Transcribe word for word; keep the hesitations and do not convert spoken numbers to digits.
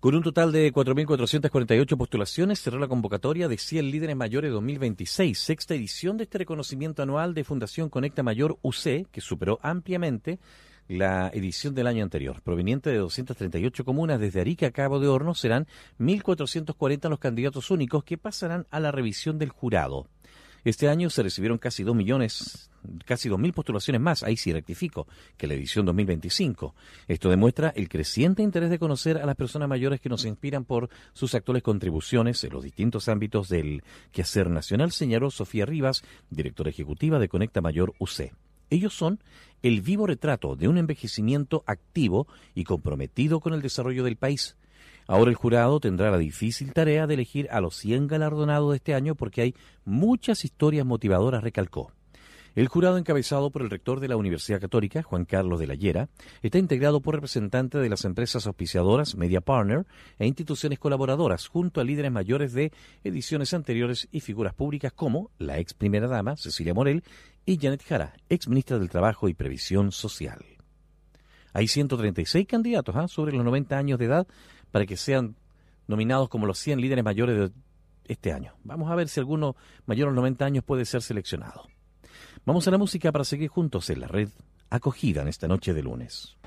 Con un total de cuatro mil cuatrocientas cuarenta y ocho postulaciones, cerró la convocatoria de cien líderes mayores dos mil veintiséis, sexta edición de este reconocimiento anual de Fundación Conecta Mayor U C, que superó ampliamente la edición del año anterior. Proveniente de doscientas treinta y ocho comunas desde Arica a Cabo de Hornos, serán mil cuatrocientos cuarenta los candidatos únicos que pasarán a la revisión del jurado. Este año se recibieron casi dos millones, casi dos mil postulaciones más, ahí sí rectifico, que la edición dos mil veinticinco. Esto demuestra el creciente interés de conocer a las personas mayores que nos inspiran por sus actuales contribuciones en los distintos ámbitos del quehacer nacional, señaló Sofía Rivas, directora ejecutiva de Conecta Mayor U C. Ellos son el vivo retrato de un envejecimiento activo y comprometido con el desarrollo del país. Ahora el jurado tendrá la difícil tarea de elegir a los cien galardonados de este año porque hay muchas historias motivadoras, recalcó. El jurado, encabezado por el rector de la Universidad Católica, Juan Carlos de la Llera, está integrado por representantes de las empresas auspiciadoras, Media Partner e instituciones colaboradoras, junto a líderes mayores de ediciones anteriores y figuras públicas como la ex primera dama, Cecilia Morel, y Janet Jara, ex ministra del Trabajo y Previsión Social. Hay ciento treinta y seis candidatos ¿eh? sobre los noventa años de edad para que sean nominados como los cien líderes mayores de este año. Vamos a ver si alguno mayor a los noventa años puede ser seleccionado. Vamos a la música para seguir juntos en la red acogida en esta noche de lunes.